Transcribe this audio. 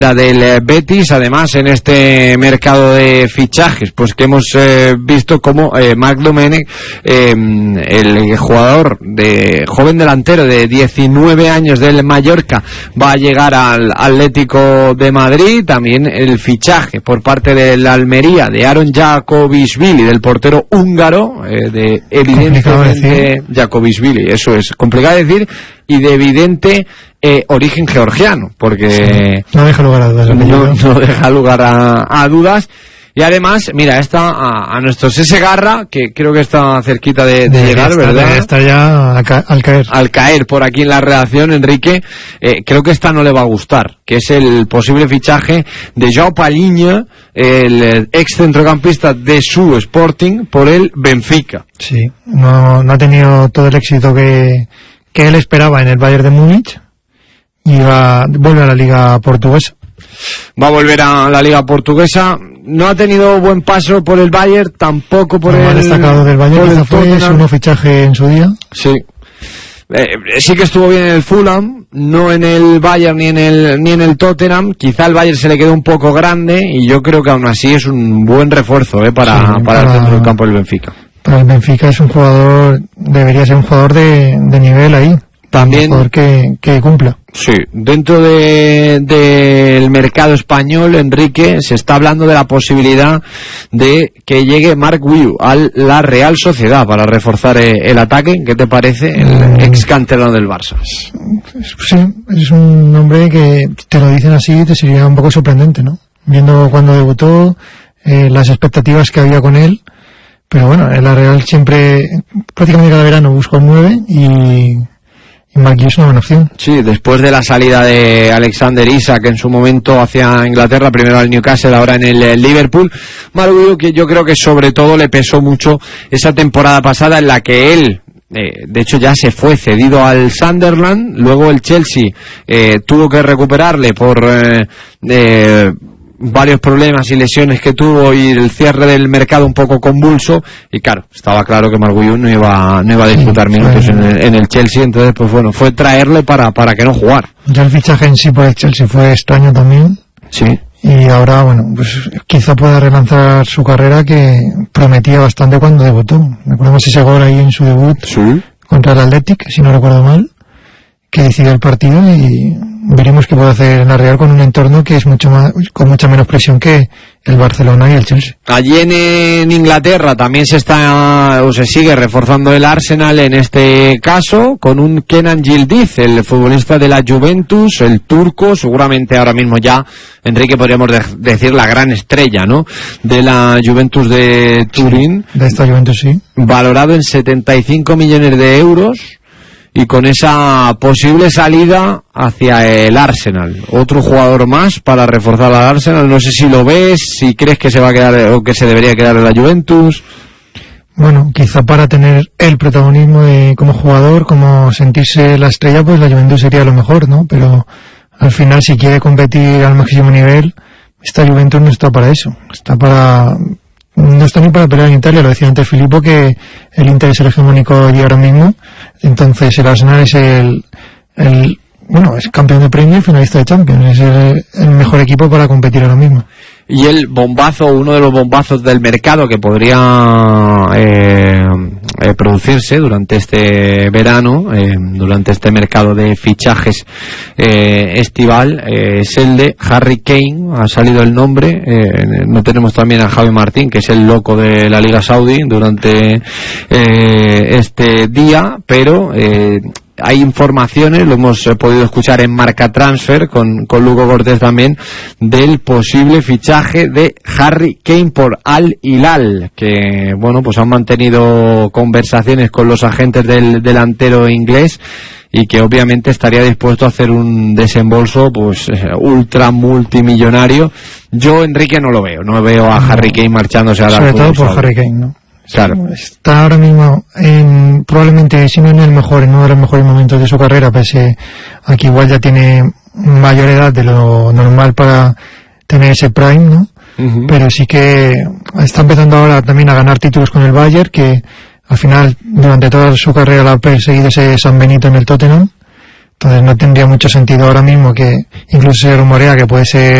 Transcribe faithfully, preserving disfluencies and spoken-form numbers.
del Betis, además en este mercado de fichajes, pues que hemos eh, visto como eh, Marc Domenech, eh, el jugador de joven delantero de diecinueve años del Mallorca, va a llegar al Atlético de Madrid. También el fichaje por parte del Almería de Aaron Jakovishvili, del portero húngaro, eh, de evidentemente Jakovishvili, eso es complicado de decir, y de evidente Eh, origen georgiano, porque sí, no deja lugar a dudas, no, no deja lugar a, a dudas. Y además, mira, está a, a nuestro Sese Garra, que creo que está cerquita de, de llegar, está, ¿verdad? Está ya al, ca- al caer. Al caer por aquí en la redacción, Enrique. Eh, creo que esta no le va a gustar, que es el posible fichaje de João Palhinha, el ex centrocampista de su Sporting, por el Benfica. Sí, no, no ha tenido todo el éxito que, que él esperaba en el Bayern de Múnich. Y va, vuelve a la liga portuguesa. Va a volver a la liga portuguesa. No ha tenido buen paso por el Bayern, tampoco por no, el... destacado del Bayern, quizá fue su nuevo fichaje en su día. Sí. Eh, sí que estuvo bien en el Fulham, no en el Bayern ni en el ni en el Tottenham. Quizá el Bayern se le quedó un poco grande y yo creo que aún así es un buen refuerzo eh, para, sí, para, para el centro del campo del Benfica. Para el Benfica es un jugador, debería ser un jugador de, de nivel ahí. También, un jugador que, que cumpla. Sí, dentro de, del mercado español, Enrique, se está hablando de la posibilidad de que llegue Marc Guiu a la Real Sociedad para reforzar el ataque. ¿Qué te parece? El mm. ex canterano del Barça. Sí, es un nombre que te lo dicen así, te sería un poco sorprendente, ¿no? Viendo cuando debutó, eh, las expectativas que había con él. Pero bueno, en la Real siempre, prácticamente cada verano busco el nueve y... Y Marc Guiu es una buena opción. Sí, después de la salida de Alexander Isak en su momento hacia Inglaterra, primero al Newcastle, ahora en el, el Liverpool, Marc Guiu, que yo creo que sobre todo le pesó mucho esa temporada pasada en la que él, eh, de hecho ya se fue cedido al Sunderland, luego el Chelsea eh, tuvo que recuperarle por... Eh, eh, varios problemas y lesiones que tuvo y el cierre del mercado un poco convulso, y claro, estaba claro que Marc Guiu no iba, no iba a disputar sí, minutos en el, en el Chelsea, entonces pues bueno, fue traerle para, para que no jugara. Ya el fichaje en sí por el Chelsea fue extraño también. Sí. Y ahora, bueno, pues quizá pueda relanzar su carrera, que prometía bastante cuando debutó. Recordemos ese gol ahí en su debut sí. contra el Athletic, si no recuerdo mal, que decidió el partido, y veremos qué puede hacer en la Real con un entorno que es mucho más, con mucha menos presión que el Barcelona y el Chelsea. Allí en, en Inglaterra también se está o se sigue reforzando el Arsenal, en este caso con un Kenan Yildiz, el futbolista de la Juventus, el turco, seguramente ahora mismo ya, Enrique, podríamos de- decir la gran estrella, ¿no?, de la Juventus de Turín. Sí, de esta Juventus, sí. Valorado en setenta y cinco millones de euros. Y con esa posible salida hacia el Arsenal, otro jugador más para reforzar al Arsenal. No sé si lo ves, si crees que se va a quedar o que se debería quedar en la Juventus. Bueno, quizá para tener el protagonismo de como jugador, como sentirse la estrella, pues la Juventus sería lo mejor, ¿no? Pero al final, si quiere competir al máximo nivel, esta Juventus no está para eso. Está para... No está ni para pelear en Italia. Lo decía antes Filippo, que el Inter es el hegemónico allí ahora mismo. Entonces el Arsenal es el, el bueno, es campeón de Premier y finalista de Champions. Es el, el mejor equipo para competir ahora mismo. Y el bombazo, uno de los bombazos del mercado que podría eh, eh, producirse durante este verano, eh, durante este mercado de fichajes eh, estival, eh, es el de Harry Kane. Ha salido el nombre. Eh, no tenemos también a Javi Martín, que es el loco de la Liga Saudí durante eh, este día, pero... Eh, hay informaciones, lo hemos eh, podido escuchar en Marca Transfer con, con Lugo Cortés también, del posible fichaje de Harry Kane por Al Hilal, que bueno, pues han mantenido conversaciones con los agentes del delantero inglés, y que obviamente estaría dispuesto a hacer un desembolso pues eh, ultra multimillonario. Yo, Enrique, no lo veo, no veo a Harry Kane marchándose a la... Sobre todo por Saudi. Harry Kane, ¿no? Claro. Está ahora mismo en, probablemente, si no en el mejor, en uno de los mejores momentos de su carrera, pese a que igual ya tiene mayor edad de lo normal para tener ese prime, ¿no? Uh-huh. Pero sí que está empezando ahora también a ganar títulos con el Bayern, que al final durante toda su carrera la ha perseguido ese San Benito en el Tottenham, Entonces no tendría mucho sentido ahora mismo, que incluso se rumorea que puede ser